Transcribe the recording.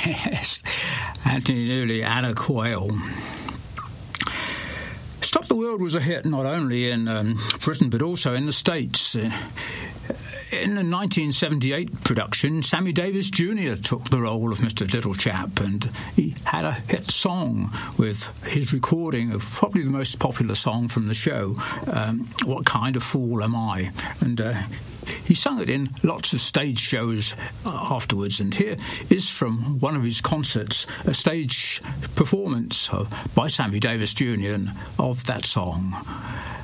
Yes, Anthony Newley, Anna Quayle. Stop the World was a hit not only in Britain but also in the States. In the 1978 production, Sammy Davis Jr. took the role of Mr. Little Chap, and he had a hit song with his recording of probably the most popular song from the show, What Kind of Fool Am I? And he sung it in lots of stage shows afterwards, and here is from one of his concerts, a stage performance by Sammy Davis Jr. of that song.